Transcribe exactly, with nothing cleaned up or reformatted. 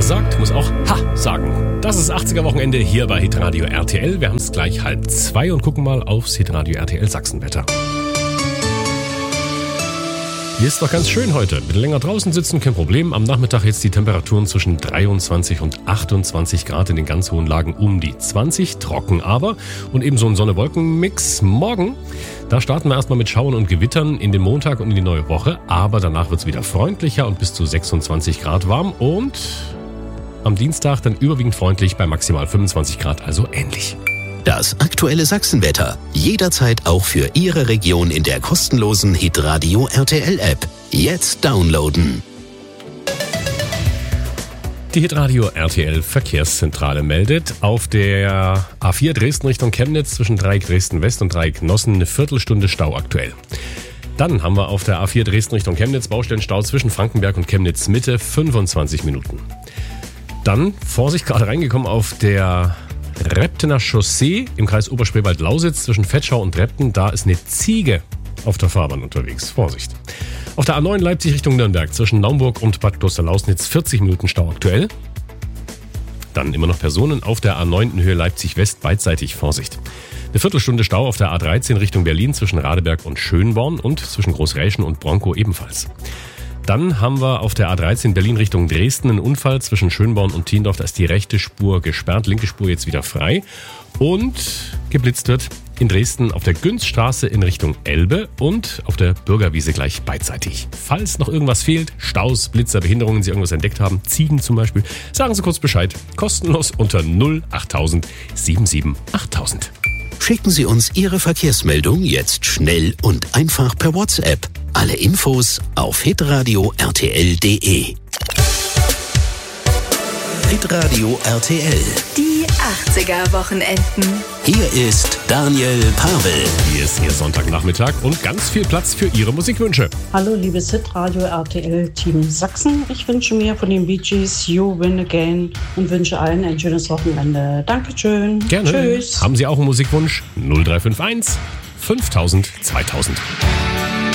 sagt, muss auch Ha sagen. Das ist achtziger-Wochenende hier bei Hitradio R T L. Wir haben es gleich halb zwei und gucken mal aufs Hitradio R T L Sachsenwetter. Hier ist doch ganz schön heute. Mit länger draußen sitzen, kein Problem. Am Nachmittag jetzt die Temperaturen zwischen dreiundzwanzig und achtundzwanzig Grad in den ganz hohen Lagen um die zwanzig. Trocken aber. Und eben so ein Sonne-Wolken-Mix. Morgen, da starten wir erstmal mit Schauern und Gewittern in den Montag und in die neue Woche. Aber danach wird es wieder freundlicher und bis zu sechsundzwanzig Grad warm. Und am Dienstag dann überwiegend freundlich bei maximal fünfundzwanzig Grad, also ähnlich. Das aktuelle Sachsenwetter. Jederzeit auch für Ihre Region in der kostenlosen Hitradio R T L App. Jetzt downloaden. Die Hitradio R T L Verkehrszentrale meldet auf der A vier Dresden Richtung Chemnitz zwischen Dreieck Dresden West und Dreieck Nossen eine Viertelstunde Stau aktuell. Dann haben wir auf der A vier Dresden Richtung Chemnitz Baustellenstau zwischen Frankenberg und Chemnitz Mitte fünfundzwanzig Minuten. Dann, Vorsicht, gerade reingekommen auf der Reptener Chaussee im Kreis Oberspreewald-Lausitz zwischen Vetschau und Repten. Da ist eine Ziege auf der Fahrbahn unterwegs. Vorsicht. Auf der A neun Leipzig Richtung Nürnberg zwischen Naumburg und Bad Klosterlausnitz vierzig Minuten Stau aktuell. Dann immer noch Personen auf der A neun in Höhe Leipzig-West beidseitig. Vorsicht. Eine Viertelstunde Stau auf der A dreizehn Richtung Berlin zwischen Radeberg und Schönborn und zwischen Großräschen und Bronkow ebenfalls. Dann haben wir auf der A dreizehn Berlin Richtung Dresden einen Unfall zwischen Schönborn und Thiendorf. Da ist die rechte Spur gesperrt, linke Spur jetzt wieder frei. Und geblitzt wird in Dresden auf der Günzstraße in Richtung Elbe und auf der Bürgerwiese gleich beidseitig. Falls noch irgendwas fehlt, Staus, Blitzer, Behinderungen, Sie irgendwas entdeckt haben, Ziegen zum Beispiel, sagen Sie kurz Bescheid. Kostenlos unter null achttausend siebenundsiebzig achttausend. Schicken Sie uns Ihre Verkehrsmeldung jetzt schnell und einfach per WhatsApp. Alle Infos auf hitradio R T L punkt de. Hitradio R T L. Die achtziger-Wochenenden. Hier ist Daniel Pavel. Hier ist Ihr Sonntagnachmittag und ganz viel Platz für Ihre Musikwünsche. Hallo liebes Hitradio R T L Team Sachsen. Ich wünsche mir von den Bee Gees You Win Again und wünsche allen ein schönes Wochenende. Dankeschön. Gerne. Tschüss. Haben Sie auch einen Musikwunsch? null drei fünf eins fünftausend zweitausend.